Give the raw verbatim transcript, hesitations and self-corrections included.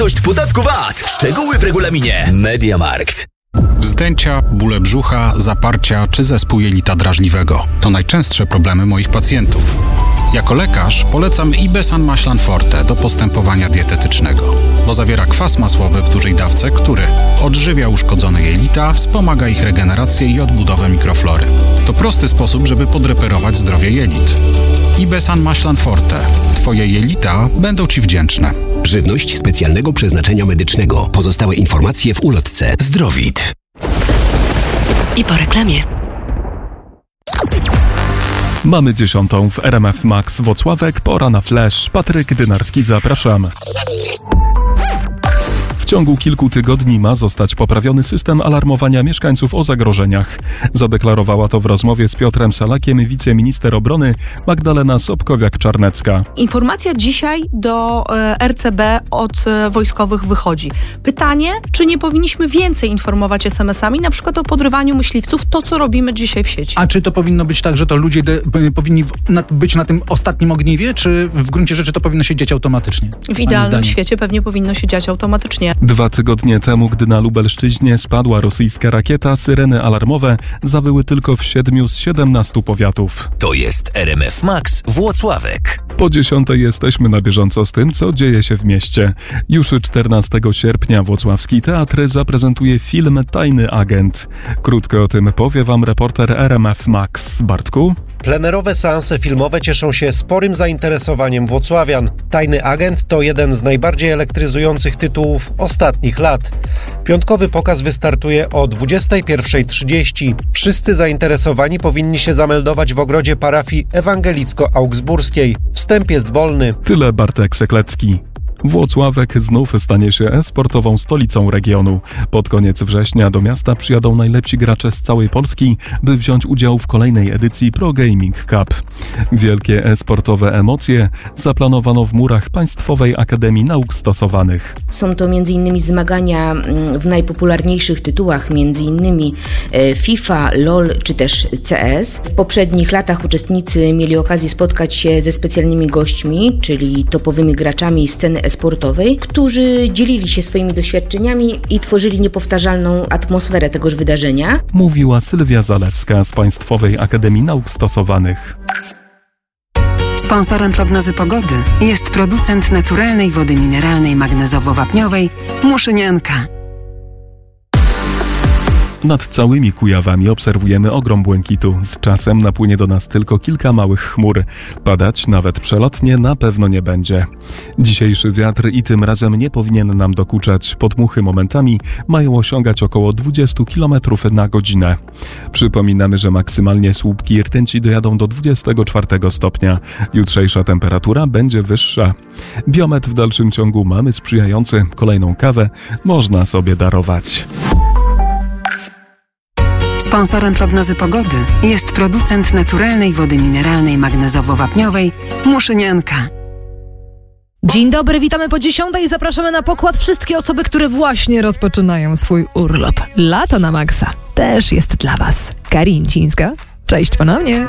Koszt podatku V A T. Szczegóły w regulaminie MediaMarkt. Wzdęcia, bóle brzucha, zaparcia czy zespół jelita drażliwego to najczęstsze problemy moich pacjentów. Jako lekarz polecam Ibesan Maślan Forte do postępowania dietetycznego, bo zawiera kwas masłowy w dużej dawce, który odżywia uszkodzone jelita, wspomaga ich regenerację i odbudowę mikroflory. To prosty sposób, żeby podreperować zdrowie jelit. Ibesan Maślan Forte. Twoje jelita będą Ci wdzięczne. Żywność specjalnego przeznaczenia medycznego. Pozostałe informacje w ulotce. Zdrowit. I po reklamie. Mamy dziesiątą w R M F Max Włocławek, pora na flash. Patryk Dynarski, zapraszam. W ciągu kilku tygodni ma zostać poprawiony system alarmowania mieszkańców o zagrożeniach. Zadeklarowała to w rozmowie z Piotrem Salakiem wiceminister obrony Magdalena Sobkowiak-Czarnecka. Informacja dzisiaj do e, R C B od e, wojskowych wychodzi. Pytanie, czy nie powinniśmy więcej informować es em esami, na przykład o podrywaniu myśliwców, to co robimy dzisiaj w sieci. A czy to powinno być tak, że to ludzie de, powinni w, na, być na tym ostatnim ogniwie, czy w gruncie rzeczy to powinno się dziać automatycznie? W idealnym świecie pewnie powinno się dziać automatycznie. Dwa tygodnie temu, gdy na Lubelszczyźnie spadła rosyjska rakieta, syreny alarmowe zawyły tylko w siedmiu z siedemnastu powiatów. To jest R M F Max Włocławek. Po dziesiątej jesteśmy na bieżąco z tym, co dzieje się w mieście. Już czternastego sierpnia Włocławski Teatr zaprezentuje film Tajny Agent. Krótko o tym powie wam reporter R M F Max. Bartku? Plenerowe seanse filmowe cieszą się sporym zainteresowaniem włocławian. Tajny Agent to jeden z najbardziej elektryzujących tytułów ostatnich lat. Piątkowy pokaz wystartuje o dwudziestej pierwszej trzydzieści. Wszyscy zainteresowani powinni się zameldować w ogrodzie parafii ewangelicko-augsburskiej. Wstęp jest wolny. Tyle Bartek Seklecki. Włocławek znów stanie się e-sportową stolicą regionu. Pod koniec września do miasta przyjadą najlepsi gracze z całej Polski, by wziąć udział w kolejnej edycji Pro Gaming Cup. Wielkie e-sportowe emocje zaplanowano w murach Państwowej Akademii Nauk Stosowanych. Są to między innymi zmagania w najpopularniejszych tytułach, między innymi FIFA, LOL czy też C S. W poprzednich latach uczestnicy mieli okazję spotkać się ze specjalnymi gośćmi, czyli topowymi graczami sceny e-sportowej, którzy dzielili się swoimi doświadczeniami i tworzyli niepowtarzalną atmosferę tegoż wydarzenia. Mówiła Sylwia Zalewska z Państwowej Akademii Nauk Stosowanych. Sponsorem prognozy pogody jest producent naturalnej wody mineralnej magnezowo-wapniowej Muszynianka. Nad całymi Kujawami obserwujemy ogrom błękitu. Z czasem napłynie do nas tylko kilka małych chmur. Padać nawet przelotnie na pewno nie będzie. Dzisiejszy wiatr i tym razem nie powinien nam dokuczać. Podmuchy momentami mają osiągać około dwadzieścia kilometrów na godzinę. Przypominamy, że maksymalnie słupki rtęci dojadą do dwudziestego czwartego stopnia. Jutrzejsza temperatura będzie wyższa. Biometr w dalszym ciągu mamy sprzyjający. Kolejną kawę można sobie darować. Sponsorem prognozy pogody jest producent naturalnej wody mineralnej magnezowo-wapniowej Muszynianka. Dzień dobry, witamy po dziesiątej i zapraszamy na pokład wszystkie osoby, które właśnie rozpoczynają swój urlop. Lato na maksa też jest dla Was. Karin Cińska, cześć ponownie.